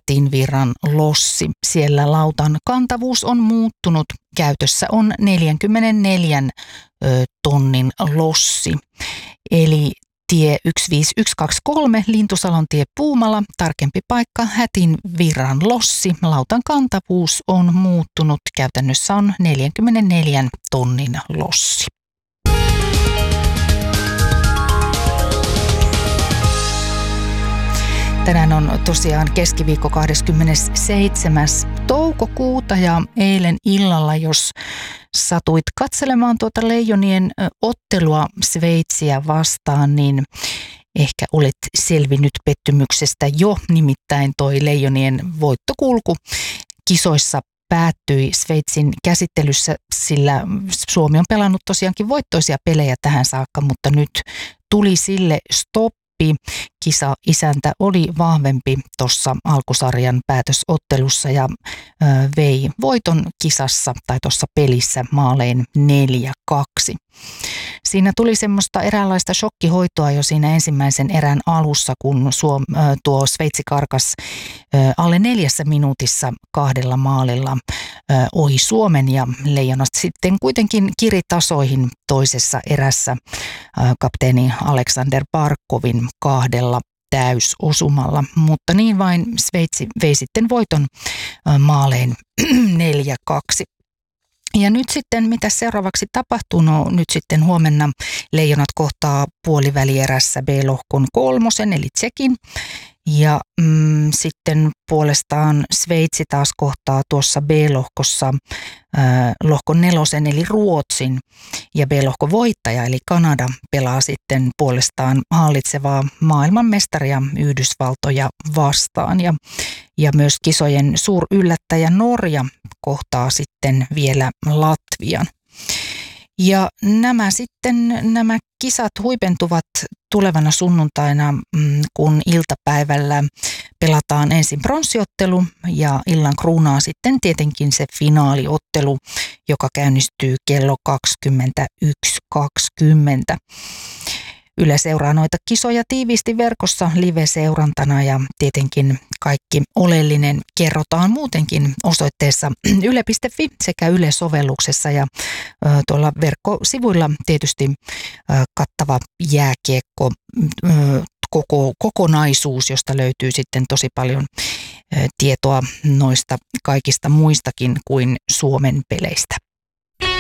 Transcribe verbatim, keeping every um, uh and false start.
Hätinvirran lossi. Siellä lautan kantavuus on muuttunut. Käytössä on neljänkymmenenneljän ö, tonnin lossi. Eli tie yksi viisi yksi kaksi kolme, Lintusalon tie Puumala, tarkempi paikka Hätinvirran lossi. Lautan kantavuus on muuttunut. Käytännössä on neljänkymmenenneljän tonnin lossi. Tänään on tosiaan keskiviikko kahdeskymmenesseitsemäs toukokuuta ja eilen illalla, jos satuit katselemaan tuota Leijonien ottelua Sveitsiä vastaan, niin ehkä olet selvinnyt pettymyksestä jo, nimittäin toi Leijonien voittokulku kisoissa päättyi Sveitsin käsittelyssä, sillä Suomi on pelannut tosiaankin voittoisia pelejä tähän saakka, mutta nyt tuli sille stoppi. Kisa isäntä oli vahvempi tuossa alkusarjan päätösottelussa ja ö, vei voiton kisassa tai tuossa pelissä maalein neljä kaksi. Siinä tuli semmoista eräänlaista shokkihoitoa jo siinä ensimmäisen erän alussa, kun Suom, ö, tuo Sveitsi karkas ö, alle neljässä minuutissa kahdella maalilla ö, ohi Suomen ja Leijonat sitten kuitenkin kiritasoihin toisessa erässä ö, kapteeni Aleksander Barkovin kahdella täysosumalla, mutta niin vain Sveitsi vei sitten voiton ö, maalein neljä kaksi. Ja nyt sitten, mitä seuraavaksi tapahtuu? No nyt sitten huomenna Leijonat kohtaa puolivälierässä B-lohkon kolmosen eli Tsekin. Ja mm, sitten puolestaan Sveitsi taas kohtaa tuossa B-lohkossa äh, lohkon nelosen eli Ruotsin. Ja B-lohkon voittaja eli Kanada pelaa sitten puolestaan hallitsevaa maailmanmestaria Yhdysvaltoja vastaan. Ja, ja myös kisojen suuryllättäjä Norja kohtaa sitten vielä Latvian. Ja nämä sitten, nämä kisat huipentuvat tulevana sunnuntaina, kun iltapäivällä pelataan ensin pronssiottelu ja illan kruunaa sitten tietenkin se finaaliottelu, joka käynnistyy kello kaksikymmentäyksi kaksikymmentä. Yle seuraa noita kisoja tiiviisti verkossa live-seurantana ja tietenkin kaikki oleellinen kerrotaan muutenkin osoitteessa yle piste fi sekä Yle-sovelluksessa ja ö, tuolla verkkosivuilla tietysti ö, kattava jääkiekko ö, koko, kokonaisuus, josta löytyy sitten tosi paljon ö, tietoa noista kaikista muistakin kuin Suomen peleistä.